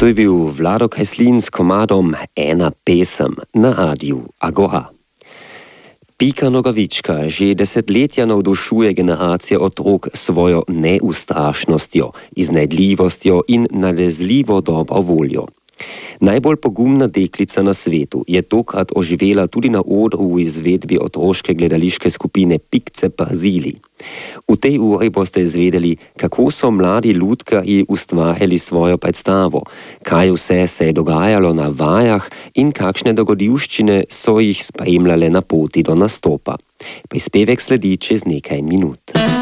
To je bil Vlado Kreslin s komadom Ena pesem na Radiu Agora. Pika Nogavička že desetletja navdušuje generacije otrok svojo neustrašnostjo, iznajdljivostjo in nalezljivo dobro voljo. Najbolj pogumna deklica na svetu je tokrat oživela tudi na odru v izvedbi otroške gledališke skupine Pikce Pazili. V tej uri boste izvedeli, kako so mladi lutkarji ustvarjali svojo predstavo, kaj vse se je dogajalo na vajah in kakšne dogodivščine so jih spremljale na poti do nastopa. Prispevek sledi čez nekaj minut.